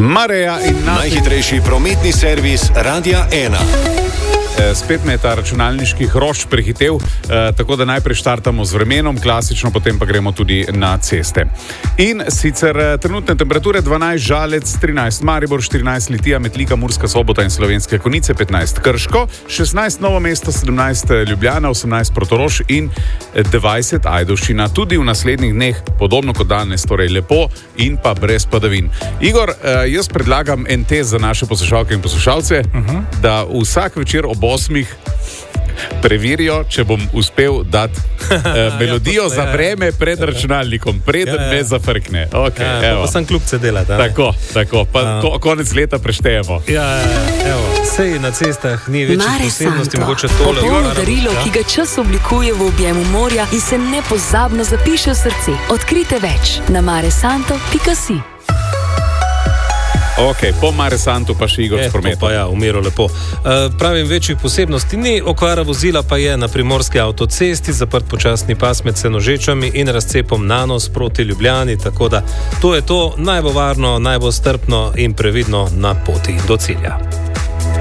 Mareja in najhitrejši prometni servis Radia 1. Spet me je ta računalniški hrošč prehitev, tako da najprej štartamo z vremenom, klasično, potem pa gremo tudi na ceste. In sicer trenutne temperature 12 Žalec, 13 Maribor, 14 Litija, Metlika, Murska Sobota in Slovenske Konjice, 15 Krško, 16 Novo mesto, 17 Ljubljana, 18 Portorož in 20 Ajdovščina. Tudi v naslednjih dneh, podobno kot danes, torej lepo in pa brez padavin. Igor, jaz predlagam en test za naše poslušalke in poslušalce, da vsak večer ob 8 preverijo, če bom uspel dati melodijo za vreme pred računalnikom, preden me zafrkne. Okay, pa sem kljubce delati. Tako, pa konec leta preštejemo. Sej na cestah ni večjih posebnosti, mogoče tole. Popolno darilo, ki ga čas oblikuje v objemu morja in se nepozabno zapiše v srce. Odkrite več na maresanto.si. Ok, po Maresantu pa še Igor s prometom. Pa ja, umiro lepo. Pravim, večjih posebnosti ni, okvara vozila pa je na primorski avtocesti, zaprt počasni pas med Senožečami in razcepom Nanos proti Ljubljani, tako da to je to, naj bo varno, naj bo strpno in previdno na poti do cilja.